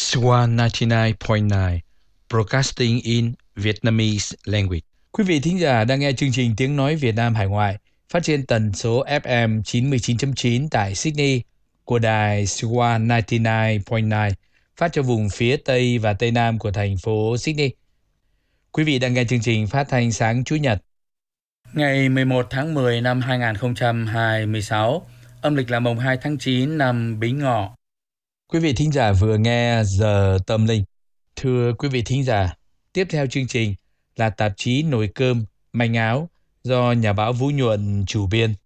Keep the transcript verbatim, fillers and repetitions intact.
Swan chín mươi chín phẩy chín Broadcasting in Vietnamese Language. Quý vị thính giả đang nghe chương trình Tiếng Nói Việt Nam Hải Ngoại phát trên tần số ép em chín mươi chín chấm chín tại Sydney của đài Swan chín mươi chín phẩy chín phát cho vùng phía Tây và Tây Nam của thành phố Sydney. Quý vị đang nghe chương trình phát thanh sáng Chủ nhật ngày mười một tháng mười năm hai nghìn không trăm hai mươi sáu, âm lịch là mùng hai tháng chín năm Bính Ngọ. Quý vị thính giả vừa nghe Giờ Tâm Linh. Thưa quý vị thính giả, tiếp theo chương trình là tạp chí Nồi Cơm Manh Áo do nhà báo Vũ Nhuận chủ biên.